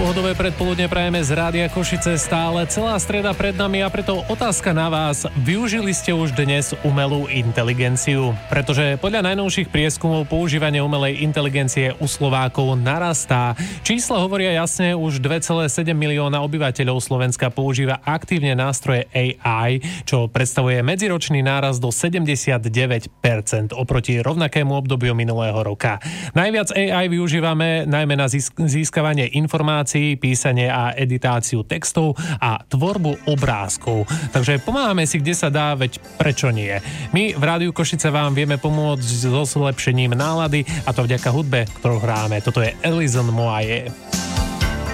Pohodové predpoludne prajeme z Rádia Košice, stále celá streda pred nami a preto otázka na vás. Využili ste už dnes umelú inteligenciu? Pretože podľa najnovších prieskumov používanie umelej inteligencie u Slovákov narastá. Čísla hovoria jasne, už 2,7 milióna obyvateľov Slovenska používa aktívne nástroje AI, čo predstavuje medziročný nárast do 79% oproti rovnakému obdobiu minulého roka. Najviac AI využívame najmä na získavanie informácií, písanie a editáciu textov a tvorbu obrázkov. Takže pomáhame si, kde sa dá, veď prečo nie. My v Rádiu Košice vám vieme pomôcť so zlepšením nálady a to vďaka hudbe, ktorú hráme. Toto je Alison Moyet.